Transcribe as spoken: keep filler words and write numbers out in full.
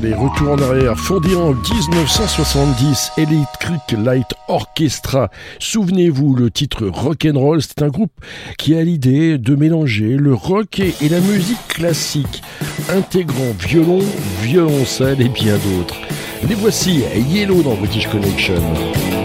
Allez, retour en arrière. Fondé en dix-neuf cent soixante-dix, Electric Light Orchestra. Souvenez-vous, le titre Rock'n'Roll, c'est un groupe qui a l'idée de mélanger le rock et, et la musique classique, intégrant violon, violoncelle et bien d'autres. Les voici, Yellow dans British Connection.